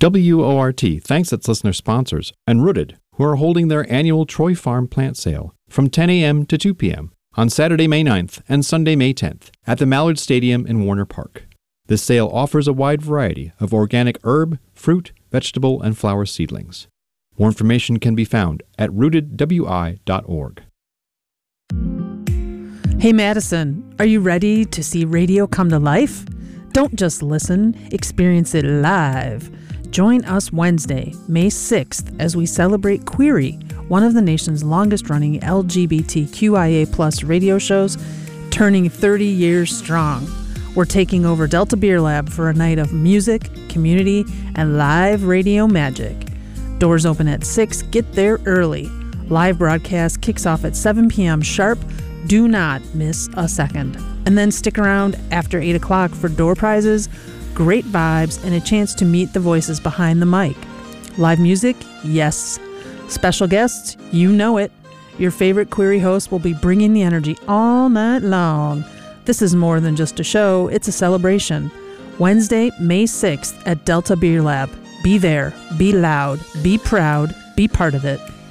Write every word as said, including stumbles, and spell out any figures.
W O R T thanks its listener sponsors and Rooted, who are holding their annual Troy Farm plant sale from ten a.m. to two p.m. on Saturday, May ninth and Sunday, May tenth at the Mallard Stadium in Warner Park. This sale offers a wide variety of organic herb, fruit, vegetable, and flower seedlings. More information can be found at rooted w i dot org. Hey Madison, are you ready to see radio come to life? Don't just listen, experience it live. Join us Wednesday, May sixth, as we celebrate Query, one of the nation's longest-running L G B T Q I A plus radio shows, turning thirty years strong. We're taking over Delta Beer Lab for a night of music, community, and live radio magic. Doors open at six. Get there early. Live broadcast kicks off at seven p.m. sharp. Do not miss a second. And then stick around after eight o'clock for door prizes, great vibes, and a chance to meet the voices behind the mic. Live music? Yes. Special guests? You know it. Your favorite Query host will be bringing the energy all night long. This is more than just a show, it's a celebration. Wednesday, May sixth at Delta Beer Lab. Be there, be loud, be proud, be part of it.